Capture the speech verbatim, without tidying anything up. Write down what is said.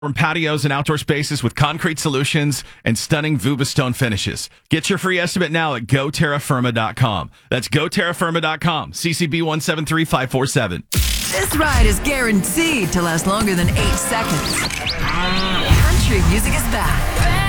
From patios and outdoor spaces with concrete solutions and stunning Vubastone finishes. Get your free estimate now at go terra firma dot com. That's go terra firma dot com. C C B one seven three five four seven. This ride is guaranteed to last longer than eight seconds. Country music is back.